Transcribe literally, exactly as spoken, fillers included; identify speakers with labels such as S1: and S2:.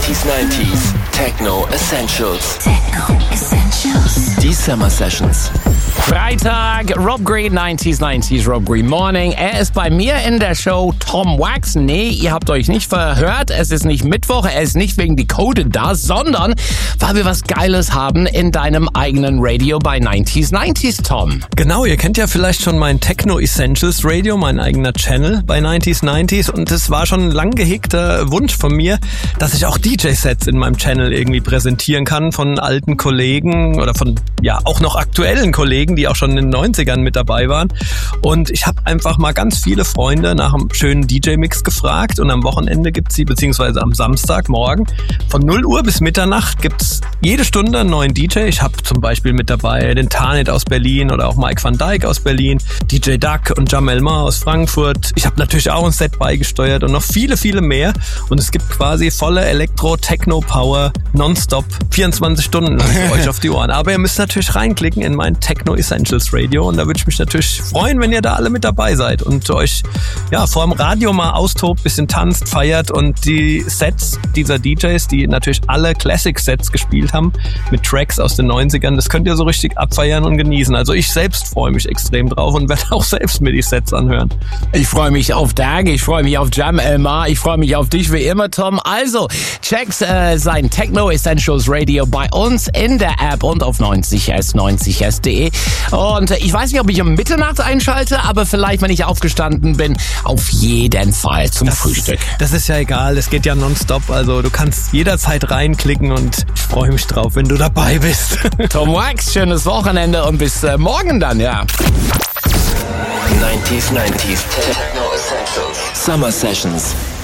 S1: neunzig neunzig Techno Essentials.
S2: Techno Essentials.
S1: Die Summer Sessions.
S3: Freitag, Rob Green, neunzig neunzig Rob Green Morning. Er ist bei mir in der Show Tom Wax. Nee, ihr habt euch nicht verhört. Es ist nicht Mittwoch, er ist nicht wegen Decoded da, sondern weil wir was Geiles haben in deinem eigenen Radio bei neunzig neunzig, Tom.
S4: Genau, ihr kennt ja vielleicht schon mein Techno Essentials Radio, mein eigener Channel bei neunzig neunzig, und es war schon ein lang gehegter Wunsch von mir, dass ich auch D J-Sets in meinem Channel irgendwie präsentieren kann von alten Kollegen oder von ja auch noch aktuellen Kollegen, die auch schon in den neunzigern mit dabei waren. Und ich habe einfach mal ganz viele Freunde nach einem schönen D J-Mix gefragt, und am Wochenende gibt's sie, beziehungsweise am Samstagmorgen von null Uhr bis Mitternacht gibt's jede Stunde einen neuen D J. Ich habe zum Beispiel mit dabei den Tarnet aus Berlin oder auch Mike van Dijk aus Berlin, D J Duck und Jamel Ma aus Frankfurt. Ich habe natürlich auch ein Set beigesteuert und noch viele, viele mehr. Und es gibt quasi volle Elektro-Techno-Power nonstop vierundzwanzig Stunden lang für euch auf die Ohren. Aber ihr müsst natürlich reinklicken in mein Techno Essentials Radio, und da würde ich mich natürlich freuen, wenn ihr da alle mit dabei seid und euch ja vor dem Radio mal austobt, bisschen tanzt, feiert, und die Sets dieser D Js, die natürlich alle Classic-Sets gespielt haben mit Tracks aus den neunzigern, das könnt ihr so richtig abfeiern und genießen. Also ich selbst freue mich extrem drauf und werde auch selbst mir die Sets anhören.
S3: Ich freue mich auf Dag, ich freue mich auf Jam Elmar, ich freue mich auf dich wie immer, Tom. Also, checkt äh, sein Techno Essentials Radio bei uns in der App und auf neunzig s neunzig s punkt de. Und äh, ich weiß nicht, ob ich um Mitternacht einschalte, aber vielleicht, wenn ich aufgestanden bin, auf jeden Fall zum
S4: das
S3: Frühstück.
S4: Ist, das ist ja egal, es geht ja nonstop, also du kannst jederzeit reinklicken, und ich freue mich drauf, wenn du dabei bist.
S3: Tom Wax, schönes Wochenende und bis äh, morgen dann, ja.
S1: neunzig neunzig Techno Essentials Summer Sessions.